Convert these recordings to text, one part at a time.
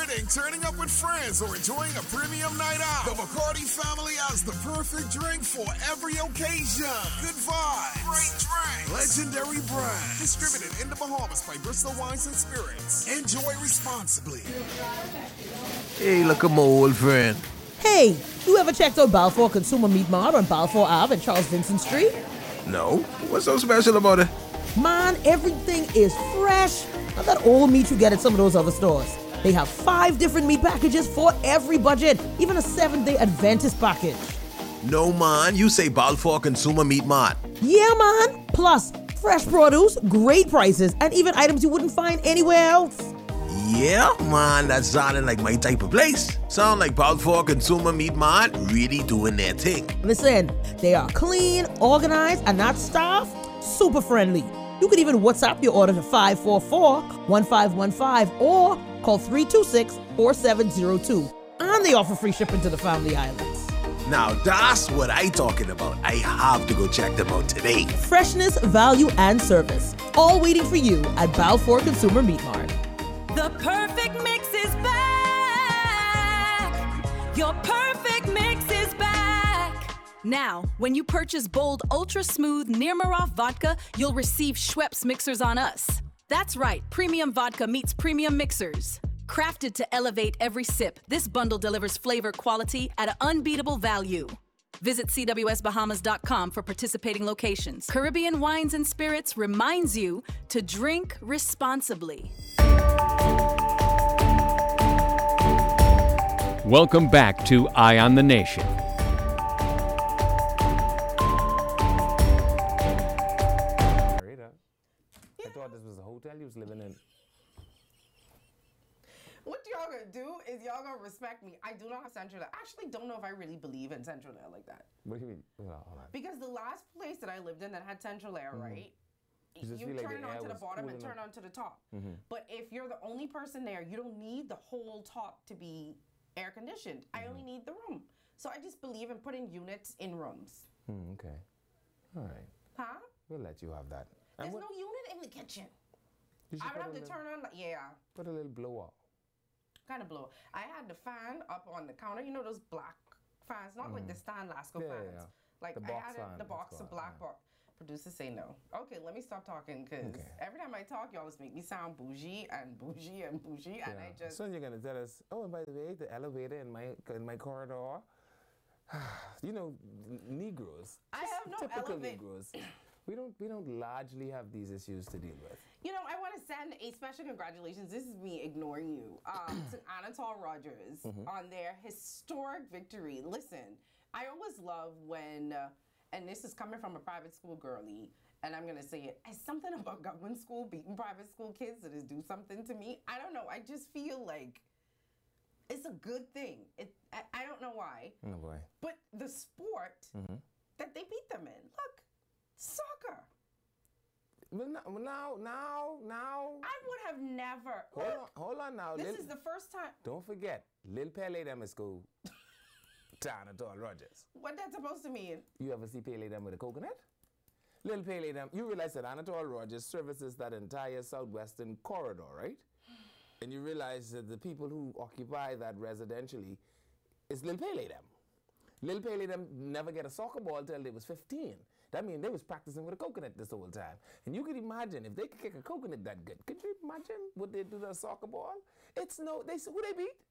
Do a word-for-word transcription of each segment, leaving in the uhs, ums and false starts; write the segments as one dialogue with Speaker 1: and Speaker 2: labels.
Speaker 1: celebrating, turning up with friends, or enjoying a premium night out, the McCarty family has the perfect drink for every occasion. Good vibes, great drinks, legendary brand. Distributed in the Bahamas by Bristol Wines and Spirits. Enjoy responsibly.
Speaker 2: Hey, look at my old friend.
Speaker 3: Hey, you ever checked out Balfour Consumer Meat Mart on Balfour Ave and Charles Vincent Street?
Speaker 2: No? What's so special about it?
Speaker 3: Man, everything is fresh. Not that old meat you get at some of those other stores. They have five different meat packages for every budget, even a seven-day Adventist package.
Speaker 2: No, man. You say Balfour Consumer Meat Mart.
Speaker 3: Yeah, man. Plus, fresh produce, great prices, and even items you wouldn't find anywhere else.
Speaker 2: Yeah, man. That's sounding like my type of place. Sound like Balfour Consumer Meat Mart really doing their thing.
Speaker 3: Listen, they are clean, organized, and that staff, super friendly. You could even WhatsApp your order to five four four, one five one five or call three two six, four seven zero two. And they offer free shipping to the Family Islands.
Speaker 2: Now that's what I talking about. I have to go check them out today.
Speaker 3: Freshness, value, and service. All waiting for you at Balfour Consumer Meat Mart.
Speaker 4: The perfect mix is back. Your perfect mix is back. Now, when you purchase Bold Ultra Smooth Nirmaroff Vodka, you'll receive Schweppes mixers on us. That's right, premium vodka meets premium mixers. Crafted to elevate every sip, this bundle delivers flavor quality at an unbeatable value. Visit C W S Bahamas dot com for participating locations. Caribbean Wines and Spirits reminds you to drink responsibly.
Speaker 5: Welcome back to Eye on the Nation.
Speaker 6: I thought this was a hotel you was living in.
Speaker 7: What y'all gonna do is y'all gonna respect me. I do not have Central Air. I actually don't know if I really believe in Central Air like that.
Speaker 6: What do you mean? Hold on, hold on.
Speaker 7: Because the last place that I lived in that had Central Air,
Speaker 6: Mhm.
Speaker 7: right?
Speaker 6: You just
Speaker 7: You
Speaker 6: feel like
Speaker 7: turn
Speaker 6: the air
Speaker 7: on to the
Speaker 6: was
Speaker 7: bottom
Speaker 6: cool
Speaker 7: and turn
Speaker 6: enough.
Speaker 7: on to the top.
Speaker 6: Mhm.
Speaker 7: But if you're the only person there, you don't need the whole top to be air conditioned. I only need the room. So I just believe in putting units in rooms.
Speaker 6: Hmm, okay. All right.
Speaker 7: Huh?
Speaker 6: We'll let you have that. And
Speaker 7: There's
Speaker 6: what-
Speaker 7: no unit in the kitchen.
Speaker 6: you should
Speaker 7: I would
Speaker 6: put
Speaker 7: have
Speaker 6: a
Speaker 7: to
Speaker 6: little-
Speaker 7: turn on, like, yeah,
Speaker 6: Put a little blower.
Speaker 7: kind of blow. I had the fan up on the counter. You know those black fans, not like the Stan Lasco
Speaker 6: Yeah, yeah,
Speaker 7: fans.
Speaker 6: yeah.
Speaker 7: Like
Speaker 6: The
Speaker 7: I
Speaker 6: box
Speaker 7: had it,
Speaker 6: fan,
Speaker 7: the
Speaker 6: that's
Speaker 7: box of
Speaker 6: called,
Speaker 7: black
Speaker 6: yeah.
Speaker 7: box. Producers say no. Okay, let me stop talking because
Speaker 6: Okay.
Speaker 7: every time I talk, y'all just make me sound bougie and bougie and bougie, and I just.
Speaker 6: Soon you're gonna tell us, oh, and by the way, the elevator in my in my corridor. You know, n- Negroes.
Speaker 7: I
Speaker 6: just
Speaker 7: have no
Speaker 6: typical
Speaker 7: elevate-
Speaker 6: Negroes. We don't we don't largely have these issues to deal with.
Speaker 7: You know, I want to send a special congratulations. This is me ignoring you um, to Anatole Rogers
Speaker 6: Mhm.
Speaker 7: on their historic victory. Listen, I always love when, uh, and this is coming from a private school girly, and I'm gonna say it. It's something about government school beating private school kids that is do something to me. I don't know. I just feel like it's a good thing. It. I, I don't know why,
Speaker 6: Oh boy.
Speaker 7: but the sport
Speaker 6: Mm-hmm.
Speaker 7: that they beat them in. Look, soccer.
Speaker 6: Well, now, now, now, now.
Speaker 7: I would have never.
Speaker 6: Hold
Speaker 7: look,
Speaker 6: on, hold on now.
Speaker 7: This
Speaker 6: Lil-
Speaker 7: is the first time.
Speaker 6: Don't forget, Lil Pele them is go to Anatole Rogers.
Speaker 7: What that's supposed to mean?
Speaker 6: You ever see Pele them with a coconut? Lil Pele them, you realize that Anatole Rogers services that entire southwestern corridor, right? And you realize that the people who occupy that residentially is Lil Pele them. Lil Pele them never get a soccer ball till they was fifteen. That means they was practicing with a coconut this whole time. And you could imagine if they could kick a coconut that good. Could you imagine what they do to a soccer ball? It's no, they who they beat?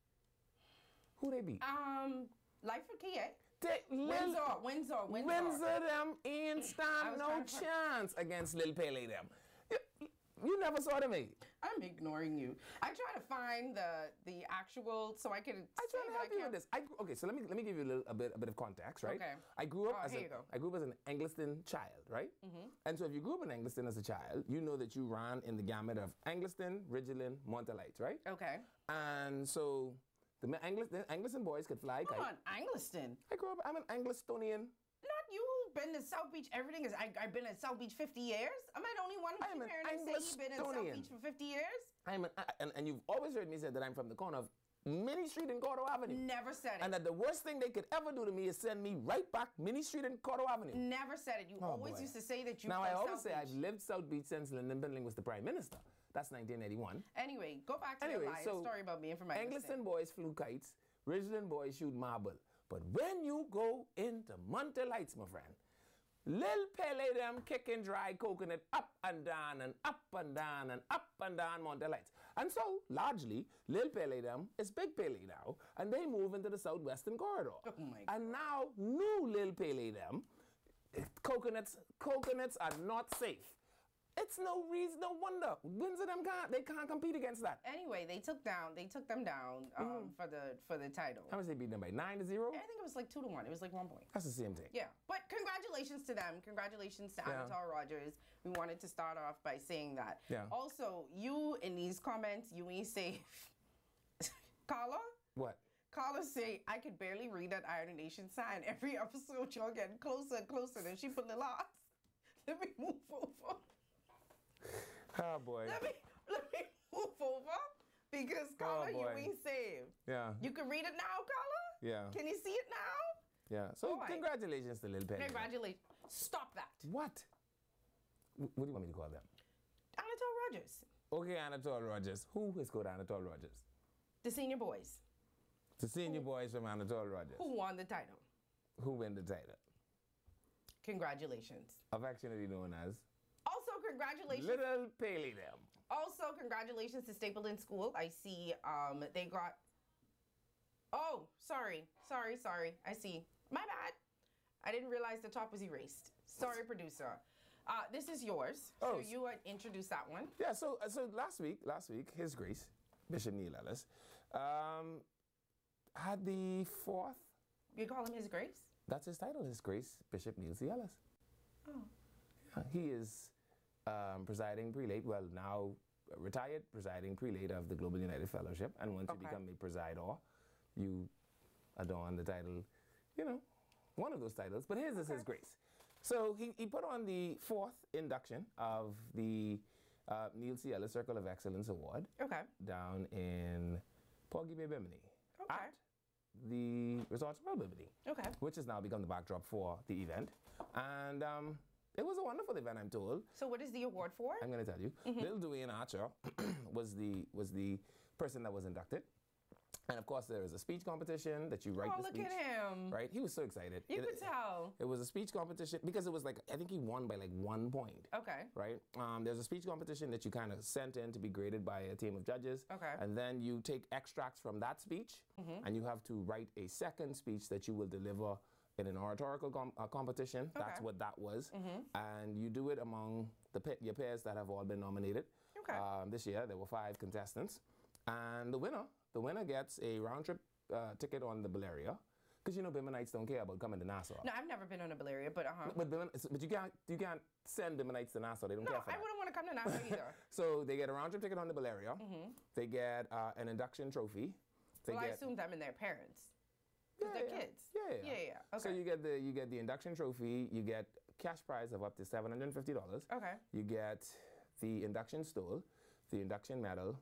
Speaker 6: Who they beat?
Speaker 7: Um, Life for Kia.
Speaker 6: They, Lil-
Speaker 7: Windsor, Windsor, Windsor.
Speaker 6: Windsor them ain't
Speaker 7: I
Speaker 6: stand
Speaker 7: was
Speaker 6: no
Speaker 7: trying to find-
Speaker 6: chance against Lil Pele them. You, you never saw them, eh?
Speaker 7: I'm ignoring you. I try to find the the actual so I can.
Speaker 6: I try to help you with this. I, grew- okay, so let me let me give you a, little, a bit a bit of context, right?
Speaker 7: Okay.
Speaker 6: I grew up
Speaker 7: Oh,
Speaker 6: as
Speaker 7: here
Speaker 6: a,
Speaker 7: you go.
Speaker 6: I grew up as an Angliston child, right?
Speaker 7: Mm-hmm.
Speaker 6: And so if you grew up in Angliston as a child, you know that you ran in the gamut of Angliston, Ridgeland, Montelites, right?
Speaker 7: Okay.
Speaker 6: And so the Ma- Angliston, Angliston boys could fly
Speaker 7: Hold
Speaker 6: kite.
Speaker 7: on, Angliston.
Speaker 6: I grew up. I'm an Anglistonian.
Speaker 7: Not you who've been to South Beach. Everything is. I, I've been at South Beach fifty years. Am I the only one who
Speaker 6: I'm
Speaker 7: keep
Speaker 6: an
Speaker 7: hearing them say you've been in South
Speaker 6: Anglistonian.
Speaker 7: Beach for fifty years?
Speaker 6: I'm an, and, and you've always heard me say that I'm from the corner of Mini Street and Cordo Avenue.
Speaker 7: Never said it.
Speaker 6: And that the worst thing they could ever do to me is send me right back Mini Street and Cordo Avenue.
Speaker 7: Never said it. You
Speaker 6: Oh,
Speaker 7: always
Speaker 6: boy.
Speaker 7: used to say that you.
Speaker 6: Now,
Speaker 7: from
Speaker 6: I always
Speaker 7: South
Speaker 6: say I've
Speaker 7: Beach.
Speaker 6: lived South Beach since Lyndon Bindling was the Prime Minister. That's nineteen eighty-one.
Speaker 7: Anyway, go back to
Speaker 6: Anyway,
Speaker 7: your lie.
Speaker 6: so
Speaker 7: story about being from Eggleston.
Speaker 6: Eggleston boys flew kites. Ridgeland boys shoot marble. But when you go into Monte Lights, my friend, Lil Pele them kicking dry coconut up and down and up and down and up and down Monte Lights. And so, largely, Lil Pele them is Big Pele now, and they move into the southwestern corridor.
Speaker 7: Oh my
Speaker 6: and now, new Lil Pele them, coconuts, coconuts are not safe. It's no reason, no wonder. Windsor them can't, they can't compete against that.
Speaker 7: Anyway, they took down, they took them down um,
Speaker 6: Mm.
Speaker 7: for the for the title.
Speaker 6: How much they beat them by? Nine to zero?
Speaker 7: I think it was like two to one. It was like one point.
Speaker 6: That's the same thing.
Speaker 7: Yeah, but congratulations to them. Congratulations to
Speaker 6: Yeah.
Speaker 7: Anatole Rogers. We wanted to start off by saying that.
Speaker 6: Yeah.
Speaker 7: Also, you in these comments, you ain't safe. Carla?
Speaker 6: What?
Speaker 7: Carla say, I could barely read that Iron Nation sign. Every episode, y'all getting closer and closer. Then she put the last. Let me move over.
Speaker 6: Oh, boy.
Speaker 7: Let me, let me move over. Because, Carla, you
Speaker 6: boy.
Speaker 7: ain't saved.
Speaker 6: Yeah.
Speaker 7: You can read it now, Carla?
Speaker 6: Yeah.
Speaker 7: Can you see it now?
Speaker 6: Yeah. So,
Speaker 7: All right.
Speaker 6: congratulations to Lil Pele.
Speaker 7: Congratulations. Stop that.
Speaker 6: What? Wh- What do you want me to call them?
Speaker 7: Anatole Rogers,
Speaker 6: Okay, Anatole Rogers. Who is called Anatole Rogers?
Speaker 7: the senior boys,
Speaker 6: The senior boys from Anatole Rogers.
Speaker 7: who won the title.
Speaker 6: Who win the title?
Speaker 7: Congratulations.
Speaker 6: Affectionately known as
Speaker 7: Also, congratulations.
Speaker 6: Little Pele them.
Speaker 7: Also, congratulations to Stapleton School. I see um, they got. Oh, sorry, sorry, sorry. I see. My bad. I didn't realize the top was erased. Sorry, producer. Uh, this is yours.
Speaker 6: Oh.
Speaker 7: So you uh, introduce that one.
Speaker 6: Yeah, so uh, so last week, last week, His Grace, Bishop Neil Ellis, um, had the fourth,
Speaker 7: You call him His Grace?
Speaker 6: that's his title, His Grace, Bishop Neil C. Ellis.
Speaker 7: Oh.
Speaker 6: Yeah, he is um, presiding prelate, well, now retired presiding prelate of the Global United Fellowship. And once
Speaker 7: Okay.
Speaker 6: you become a presider, you adorn the title, you know, one of those titles. But his is His Grace. So he, he put on the fourth induction of the uh, Neil C. Ellis Circle of Excellence Award
Speaker 7: Okay.
Speaker 6: down in Porgy Bay, Bimini.
Speaker 7: Okay.
Speaker 6: At the Resorts World Bimini.
Speaker 7: Okay.
Speaker 6: Which has now become the backdrop for the event. And um, it was a wonderful event, I'm told.
Speaker 7: So what is the award for?
Speaker 6: I'm going to tell you. Little Dwayne Archer was the was the person that was inducted. And of course, there is a speech competition that you write
Speaker 7: Oh,
Speaker 6: the
Speaker 7: look
Speaker 6: speech.
Speaker 7: at him.
Speaker 6: Right? He was so excited.
Speaker 7: You
Speaker 6: it,
Speaker 7: could tell.
Speaker 6: It was a speech competition because it was like, I think he won by like one point.
Speaker 7: Okay.
Speaker 6: Right? Um, there's a speech competition that you kind of sent in to be graded by a team of judges.
Speaker 7: Okay.
Speaker 6: And then you take extracts from that speech and you have to write a second speech that you will deliver in an oratorical com- uh, competition. That's
Speaker 7: Okay.
Speaker 6: what that was. And you do it among the pe- your peers that have all been nominated.
Speaker 7: Okay.
Speaker 6: Um, this year, there were five contestants. And the winner, the winner gets a round trip uh, ticket on the Balearia. Because you know, Biminites don't care about coming to Nassau.
Speaker 7: No, I've never been on a Balearia, but uh-huh.
Speaker 6: But, Bimin- but you can't you can't send Biminites to Nassau. They don't
Speaker 7: No,
Speaker 6: care for
Speaker 7: I
Speaker 6: that.
Speaker 7: wouldn't want to come to Nassau either.
Speaker 6: So they get a round trip ticket on the Balearia.
Speaker 7: Mm-hmm.
Speaker 6: They get uh, an induction trophy. They
Speaker 7: Well, I
Speaker 6: get
Speaker 7: assume them and their parents. Because they're
Speaker 6: yeah.
Speaker 7: kids.
Speaker 6: Yeah, yeah.
Speaker 7: Yeah, yeah.
Speaker 6: So
Speaker 7: Okay.
Speaker 6: you get the you get the induction trophy. You get cash prize of up to seven hundred and fifty dollars.
Speaker 7: Okay.
Speaker 6: You get the induction stool, the induction medal,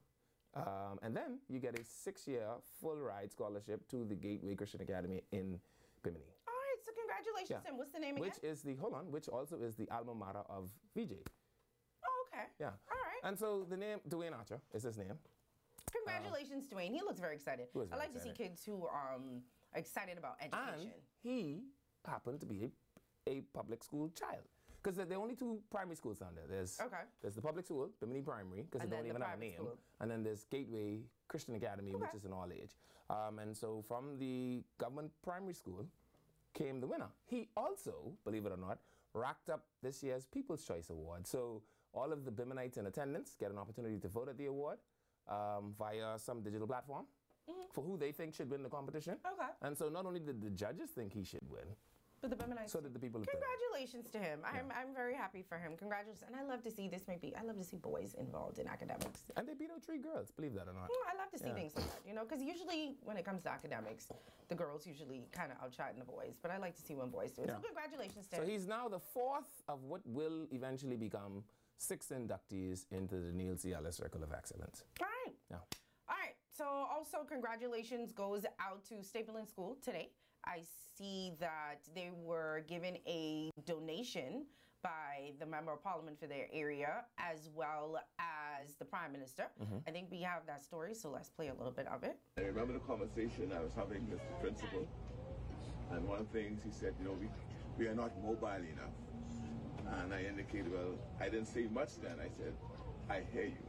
Speaker 6: um, and then you get a six-year full ride scholarship to the Gateway Christian Academy in Bimini.
Speaker 7: All right, so congratulations,
Speaker 6: Yeah.
Speaker 7: Tim. What's the name again?
Speaker 6: Which is the hold on, which also is the alma mater of V J.
Speaker 7: Oh, okay.
Speaker 6: Yeah.
Speaker 7: All right.
Speaker 6: And so the name Dwayne Archer is his name.
Speaker 7: Congratulations, Dwayne. He looks very excited.
Speaker 6: He was
Speaker 7: I
Speaker 6: very
Speaker 7: like to see
Speaker 6: excited.
Speaker 7: kids who are um, excited about
Speaker 6: And
Speaker 7: education.
Speaker 6: he happened to be a, a public school child. Because there are only two primary schools down there. There's
Speaker 7: Okay.
Speaker 6: there's the public school, Bimini Primary, because
Speaker 7: And
Speaker 6: they
Speaker 7: then
Speaker 6: don't
Speaker 7: the
Speaker 6: even have a
Speaker 7: private
Speaker 6: name.
Speaker 7: school.
Speaker 6: And then there's Gateway Christian Academy, which
Speaker 7: Okay.
Speaker 6: is an all age. Um, and so from the government primary school came the winner. He also, believe it or not, racked up this year's People's Choice Award. So all of the Biminites in attendance get an opportunity to vote at the award um, via some digital platform for who they think should win the competition.
Speaker 7: Okay.
Speaker 6: And so not only did the judges think he should win,
Speaker 7: But the Biminites.
Speaker 6: so did the people. of Bimini.
Speaker 7: Congratulations to him. I'm, I'm very happy for him. Congratulations. And I love to see this maybe, I love to see boys involved in academics.
Speaker 6: And they beat out three girls, believe that or not.
Speaker 7: Mm, I love to see
Speaker 6: Yeah.
Speaker 7: things like that, you know, because usually when it comes to academics, the girls usually kind of outshine the boys. But I like to see when boys do it. So
Speaker 6: Yeah.
Speaker 7: congratulations to
Speaker 6: So
Speaker 7: him.
Speaker 6: he's now the fourth of what will eventually become six inductees into the Neil C. Ellis Circle of Excellence.
Speaker 7: All right.
Speaker 6: Yeah.
Speaker 7: All right. So also congratulations goes out to Stapleton School today. I see that they were given a donation by the Member of Parliament for their area, as well as the Prime Minister.
Speaker 6: Mm-hmm.
Speaker 7: I think we have that story, so let's play a little bit of it.
Speaker 8: I remember the conversation I was having with the principal, and one of the things he said, you know, we, we are not mobile enough. And I indicated, well, I didn't say much then. I said, I hear you.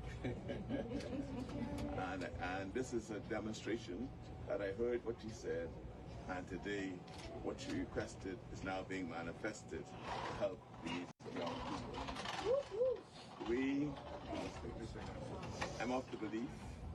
Speaker 8: and, and this is a demonstration that I heard what you said, and today what you requested is now being manifested to help these young people. We, I'm of the belief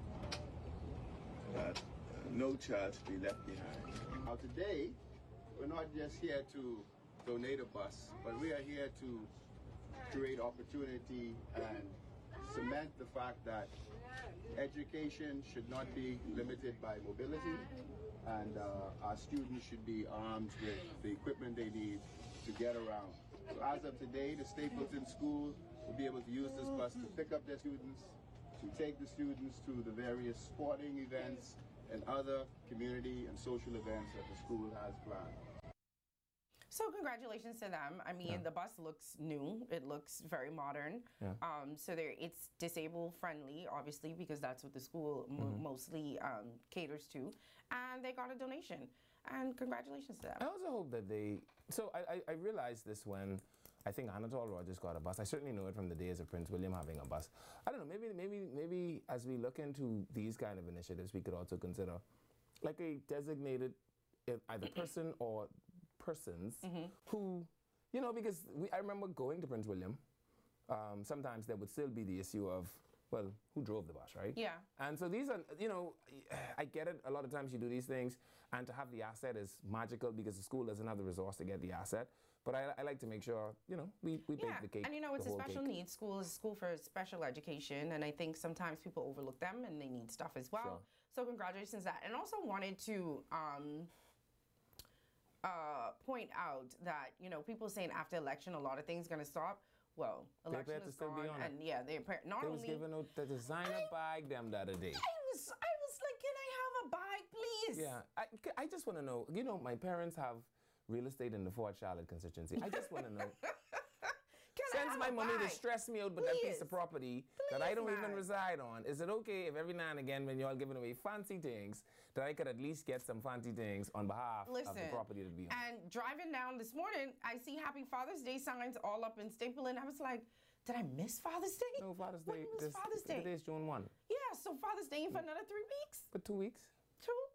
Speaker 8: that uh, no child should be left behind.
Speaker 9: Now today, we're not just here to donate a bus, but we are here to create opportunity and cement the fact that education should not be limited by mobility, and uh, our students should be armed with the equipment they need to get around. So as of today, the Stapleton School will be able to use this bus to pick up their students, to take the students to the various sporting events and other community and social events that the school has planned.
Speaker 7: So congratulations to them. I mean,
Speaker 6: Yeah.
Speaker 7: the bus looks new. It looks very modern.
Speaker 6: Yeah.
Speaker 7: Um, so there, it's disabled friendly, obviously, because that's what the school mo-
Speaker 6: Mm-hmm.
Speaker 7: mostly um, caters to. And they got a donation. And congratulations to them.
Speaker 6: I also hope that they. So I, I, I realized this when I think Anatole Rogers got a bus. I certainly know it from the days of Prince William having a bus. I don't know. Maybe maybe maybe as we look into these kind of initiatives, we could also consider like a designated uh, either person or persons who, you know, because we, I remember going to Prince William. Um, sometimes there would still be the issue of, well, who drove the bus, right?
Speaker 7: Yeah.
Speaker 6: And so these are, you know, I get it. A lot of times you do these things, and to have the asset is magical because the school doesn't have the resource to get the asset. But I, I like to make sure, you know, we, we
Speaker 7: Yeah,
Speaker 6: bake the cake.
Speaker 7: and you know, it's
Speaker 6: the
Speaker 7: a
Speaker 6: whole
Speaker 7: special
Speaker 6: cake.
Speaker 7: needs school. It's a school for special education, and I think sometimes people overlook them and they need stuff as well.
Speaker 6: Sure.
Speaker 7: So congratulations to that. And also wanted to um, uh, point out that, you know, people saying after election a lot of things going to stop. Well,
Speaker 6: They
Speaker 7: election
Speaker 6: appear to
Speaker 7: is
Speaker 6: still
Speaker 7: gone,
Speaker 6: be on it.
Speaker 7: and yeah, they appear not
Speaker 6: They was
Speaker 7: only.
Speaker 6: giving out the designer bag them the other day.
Speaker 7: I was, I was like, can I have a bag, please?
Speaker 6: Yeah, I, c- I just want to know, you know, my parents have real estate in the Fort Charlotte constituency. I just want to know.
Speaker 7: Can I
Speaker 6: Sends
Speaker 7: have
Speaker 6: my
Speaker 7: a
Speaker 6: money to
Speaker 7: bag?
Speaker 6: stress me out with that piece
Speaker 7: Please.
Speaker 6: of property that I
Speaker 7: Please,
Speaker 6: don't even
Speaker 7: man.
Speaker 6: reside on. Is it okay if every now and again when y'all giving away fancy things that I could at least get some fancy things on behalf
Speaker 7: Listen,
Speaker 6: of the property to be on?
Speaker 7: and driving down this morning, I see Happy Father's Day signs all up in Stapleton. I was like, did I miss Father's Day?
Speaker 6: No, Father's
Speaker 7: When
Speaker 6: Day.
Speaker 7: was
Speaker 6: this,
Speaker 7: Father's Day?
Speaker 6: Today's June first.
Speaker 7: Yeah, so Father's Day in for another three weeks.
Speaker 6: For two weeks.
Speaker 7: Two?